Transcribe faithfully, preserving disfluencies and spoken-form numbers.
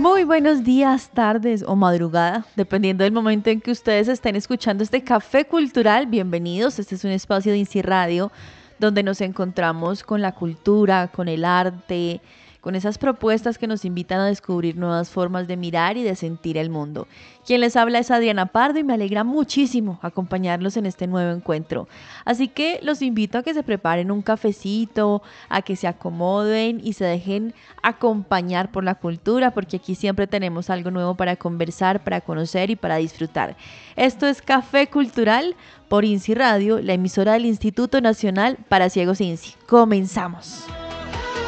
Muy buenos días, tardes o madrugada, dependiendo del momento en que ustedes estén escuchando este café cultural. Bienvenidos, este es un espacio de INSI Radio donde nos encontramos con la cultura, con el arte, con esas propuestas que nos invitan a descubrir nuevas formas de mirar y de sentir el mundo. Quien les habla es Adriana Pardo y me alegra muchísimo acompañarlos en este nuevo encuentro. Así que los invito a que se preparen un cafecito, a que se acomoden y se dejen acompañar por la cultura, porque aquí siempre tenemos algo nuevo para conversar, para conocer y para disfrutar. Esto es Café Cultural por INSI Radio, la emisora del Instituto Nacional para Ciegos INSI. Comenzamos.